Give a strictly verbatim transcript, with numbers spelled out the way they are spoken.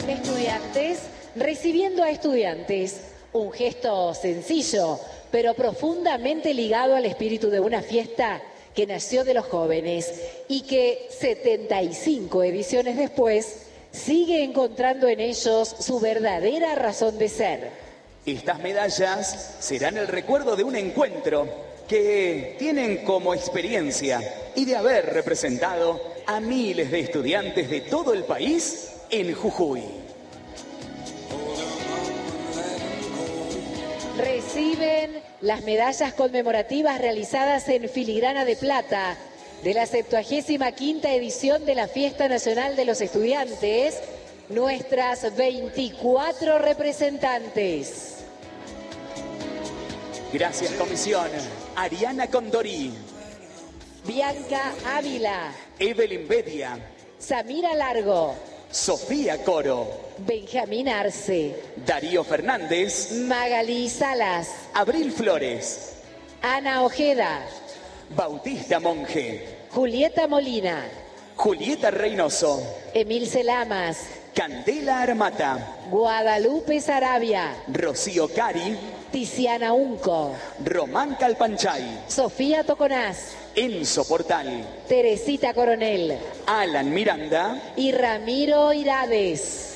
Estudiantes recibiendo a estudiantes. Un gesto sencillo, pero profundamente ligado al espíritu de una fiesta que nació de los jóvenes y que setenta y cinco ediciones después sigue encontrando en ellos su verdadera razón de ser. Estas medallas serán el recuerdo de un encuentro que tienen como experiencia y de haber representado a miles de estudiantes de todo el país en Jujuy. Reciben las medallas conmemorativas realizadas en filigrana de plata de la septuagésima quinta edición de la Fiesta Nacional de los Estudiantes, nuestras veinticuatro representantes. Gracias, comisión. Ariana Condorí, Bianca Ávila, Evelyn Bedia, Samira Largo, Sofía Coro, Benjamín Arce, Darío Fernández, Magalí Salas, Abril Flores, Ana Ojeda, Bautista Monge, Julieta Molina, Julieta Reynoso, Emilce Lamas, Candela Armata, Guadalupe Sarabia, Rocío Cari, Tiziana Unco, Román Calpanchay, Sofía Toconás, Enzo Portal, Teresita Coronel Alan Miranda y Ramiro Irades.